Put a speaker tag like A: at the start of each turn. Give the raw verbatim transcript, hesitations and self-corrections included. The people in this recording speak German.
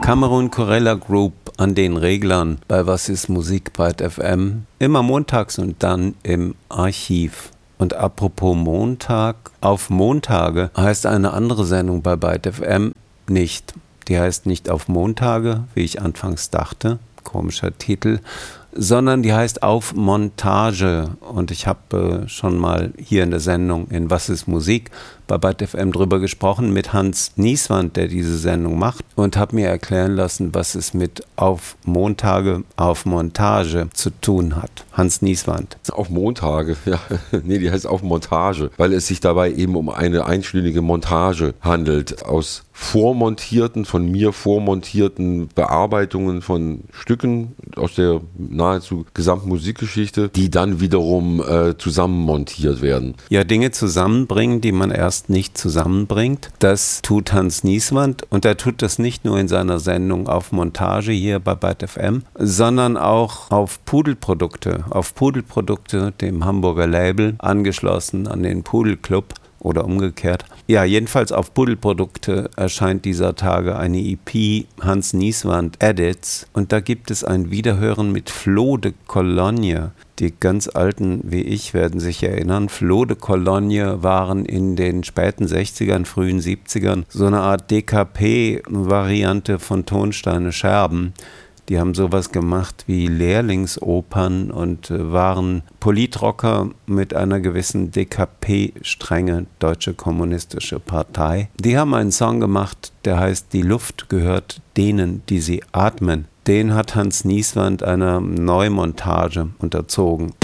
A: Cameron Corella Group an den Reglern bei Was ist Musik bei F M. Immer montags und dann im Archiv. Und apropos Montag, auf Montage heißt eine andere Sendung bei Byte F M nicht. Die heißt nicht auf Montage, wie ich anfangs dachte, komischer Titel, sondern die heißt auf Montage. Und ich habe äh, schon mal hier in der Sendung in Was ist Musik bei Byte F M drüber gesprochen mit Hans Nieswand, der diese Sendung macht, und habe mir erklären lassen, was es mit auf Montage, auf Montage zu tun hat. Hans Nieswand.
B: Auf Montage, ja, nee, die heißt auf Montage, weil es sich dabei eben um eine einstündige Montage handelt, aus vormontierten, von mir vormontierten Bearbeitungen von Stücken aus der nahezu gesamten Musikgeschichte, die dann wiederum äh, zusammenmontiert werden.
A: Ja, Dinge zusammenbringen, die man erst nicht zusammenbringt. Das tut Hans Nieswand, und er tut das nicht nur in seiner Sendung auf Montage hier bei Byte F M, sondern auch auf Pudelprodukte, auf Pudelprodukte, dem Hamburger Label, angeschlossen an den Pudelclub oder umgekehrt. Ja, jedenfalls auf Pudelprodukte erscheint dieser Tage eine E P Hans Nieswand Edits, und da gibt es ein Wiederhören mit Flo de Cologne. Die ganz Alten wie ich werden sich erinnern, Flo de Cologne waren in den späten sechzigern, frühen siebzigern so eine Art D K P-Variante von Tonsteine Scherben. Die haben sowas gemacht wie Lehrlingsopern und waren Politrocker mit einer gewissen D K P-Strenge, Deutsche Kommunistische Partei. Die haben einen Song gemacht, der heißt Die Luft gehört denen, die sie atmen. Den hat Hans Nieswand einer Neumontage unterzogen.